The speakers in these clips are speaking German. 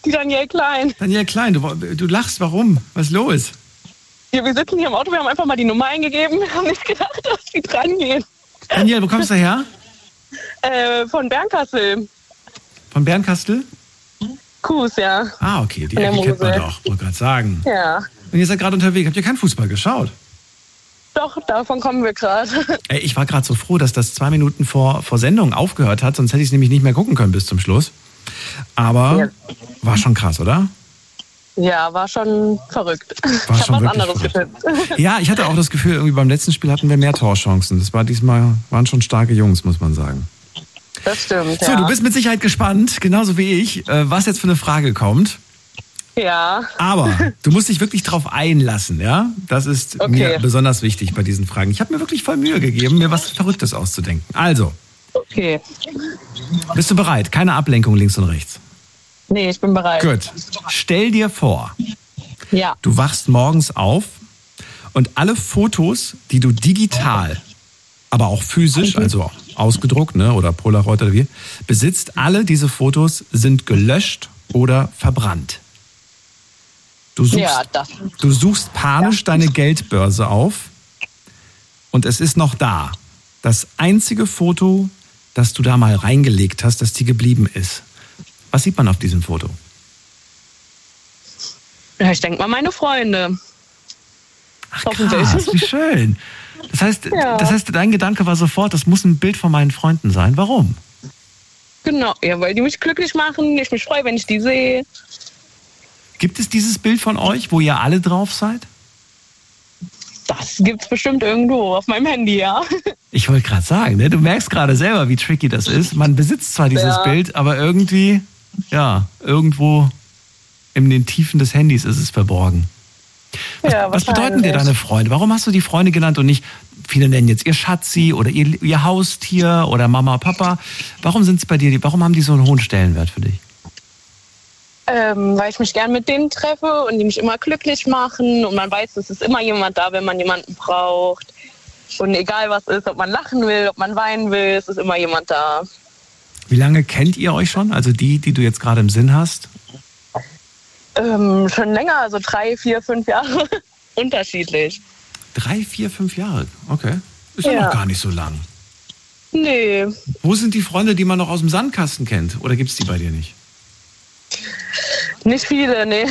Die Danielle Klein. Danielle Klein, du lachst, warum? Was ist los? Ja, wir sitzen hier im Auto, wir haben einfach mal die Nummer eingegeben. Wir haben nicht gedacht, dass die dran gehen. Danielle, wo kommst du her? Von Bernkastel. Von Bernkastel? Kues, ja. Ah, okay, die Ecke kennt man doch, wollte gerade sagen. Ja. Und ihr seid gerade unterwegs, habt ihr keinen Fußball geschaut? Doch, davon kommen wir gerade. Ich war gerade so froh, dass das 2 Minuten vor Sendung aufgehört hat, sonst hätte ich es nämlich nicht mehr gucken können bis zum Schluss. Aber war schon krass, oder? Ja, war schon verrückt. War ich schon habe was anderes verrückt. getippt. Ja, ich hatte auch das Gefühl, irgendwie beim letzten Spiel hatten wir mehr Torchancen. Das war waren schon starke Jungs, muss man sagen. Das stimmt, So, du bist mit Sicherheit gespannt, genauso wie ich, was jetzt für eine Frage kommt. Ja. Aber du musst dich wirklich drauf einlassen, ja? Das ist mir besonders wichtig bei diesen Fragen. Ich habe mir wirklich voll Mühe gegeben, mir was Verrücktes auszudenken. Also. Okay. Bist du bereit? Keine Ablenkung links und rechts. Nee, ich bin bereit. Gut. Stell dir vor, du wachst morgens auf und alle Fotos, die du digital, aber auch physisch, also ausgedruckt, ne, oder Polaroid oder wie, besitzt, alle diese Fotos sind gelöscht oder verbrannt. Du suchst panisch deine Geldbörse auf und es ist noch da. Das einzige Foto, das du da mal reingelegt hast, das dir geblieben ist. Was sieht man auf diesem Foto? Ja, ich denke mal meine Freunde. Ach krass, wie schön. Das heißt, dein Gedanke war sofort, das muss ein Bild von meinen Freunden sein. Warum? Genau, ja, weil die mich glücklich machen. Ich mich freue, wenn ich die sehe. Gibt es dieses Bild von euch, wo ihr alle drauf seid? Das gibt's bestimmt irgendwo auf meinem Handy, ja. Ich wollte gerade sagen, ne? Du merkst gerade selber, wie tricky das ist. Man besitzt zwar dieses Bild, aber irgendwie, irgendwo in den Tiefen des Handys ist es verborgen. Was bedeuten dir deine Freunde? Warum hast du die Freunde genannt und nicht, viele nennen jetzt ihr Schatzi oder ihr Haustier oder Mama, Papa? Warum sind es bei dir, warum haben die so einen hohen Stellenwert für dich? Weil ich mich gern mit denen treffe und die mich immer glücklich machen und man weiß, es ist immer jemand da, wenn man jemanden braucht. Und egal was ist, ob man lachen will, ob man weinen will, es ist immer jemand da. Wie lange kennt ihr euch schon? Also die du jetzt gerade im Sinn hast? Schon länger, also 3, 4, 5 Jahre. Unterschiedlich. 3, 4, 5 Jahre? Okay. Ist ja noch gar nicht so lang. Nee. Wo sind die Freunde, die man noch aus dem Sandkasten kennt? Oder gibt es die bei dir nicht? Nicht viele, nee.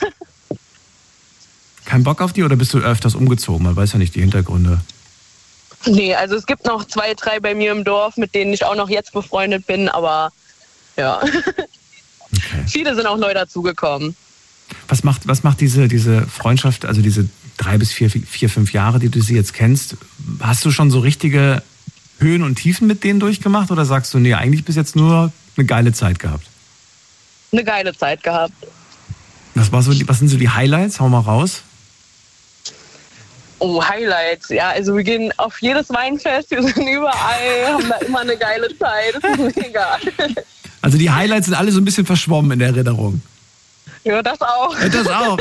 Kein Bock auf die oder bist du öfters umgezogen? Man weiß ja nicht die Hintergründe. Nee, also es gibt noch 2, 3 bei mir im Dorf, mit denen ich auch noch jetzt befreundet bin, aber ja. Okay. Viele sind auch neu dazugekommen. Was macht diese Freundschaft, also diese 3 bis 4, 5 Jahre, die du sie jetzt kennst, hast du schon so richtige Höhen und Tiefen mit denen durchgemacht oder sagst du, nee, eigentlich bis jetzt nur eine geile Zeit gehabt? Eine geile Zeit gehabt. Was sind so die Highlights? Hau mal raus. Oh, Highlights. Ja, also wir gehen auf jedes Weinfest, wir sind überall, haben da immer eine geile Zeit. Das ist mega. Also die Highlights sind alle so ein bisschen verschwommen in der Erinnerung. Ja, das auch. Das auch.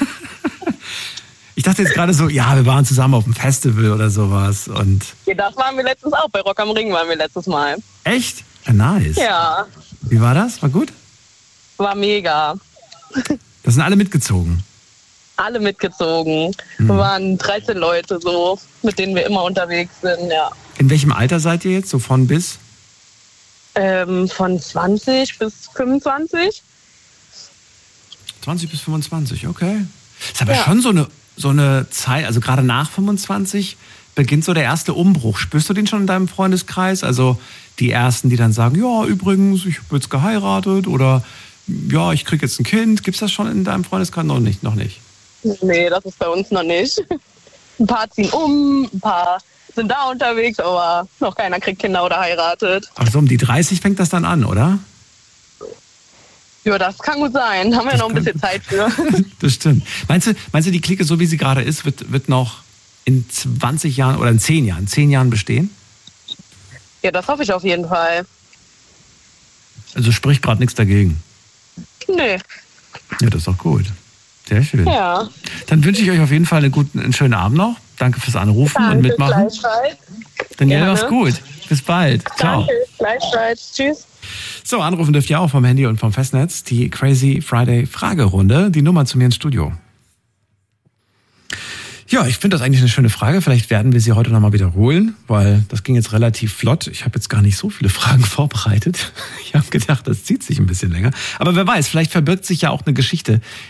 Ich dachte jetzt gerade so, ja, wir waren zusammen auf einem Festival oder sowas. Und ja, das waren wir letztens auch. Bei Rock am Ring waren wir letztes Mal. Echt? Ja, nice. Ja. Wie war das? War gut? War mega. Das sind alle mitgezogen? Alle mitgezogen. Wir waren 13 Leute so, mit denen wir immer unterwegs sind, ja. In welchem Alter seid ihr jetzt? So von bis? Von 20 bis 25. 20 bis 25, okay. Ist aber schon so eine Zeit, also gerade nach 25 beginnt so der erste Umbruch. Spürst du den schon in deinem Freundeskreis? Also die Ersten, die dann sagen, ja, übrigens, ich habe jetzt geheiratet oder ja, ich kriege jetzt ein Kind. Gibt's das schon in deinem Freundeskreis? Noch nicht. Nee, das ist bei uns noch nicht. Ein paar ziehen um, ein paar sind da unterwegs, aber noch keiner kriegt Kinder oder heiratet. Ach so, um die 30 fängt das dann an, oder? Ja, das kann gut sein. Haben wir noch ein bisschen Zeit für. Das stimmt. Meinst du, die Clique, so wie sie gerade ist, wird noch in 20 Jahren oder in 10 Jahren bestehen? Ja, das hoffe ich auf jeden Fall. Also spricht gerade nichts dagegen? Nee. Ja, das ist doch gut. Sehr schön. Ja. Dann wünsche ich euch auf jeden Fall einen schönen Abend noch. Danke fürs Anrufen und Mitmachen. Gleichfalls. Danielle, mach's gut. Bis bald. Ciao. Danke, gleichfalls. Tschüss. So, anrufen dürft ihr auch vom Handy und vom Festnetz. Die Crazy Friday Fragerunde. Die Nummer zu mir ins Studio. Ja, ich finde das eigentlich eine schöne Frage. Vielleicht werden wir sie heute nochmal wiederholen, weil das ging jetzt relativ flott. Ich habe jetzt gar nicht so viele Fragen vorbereitet. Ich habe gedacht, das zieht sich ein bisschen länger. Aber wer weiß, vielleicht verbirgt sich ja auch eine Geschichte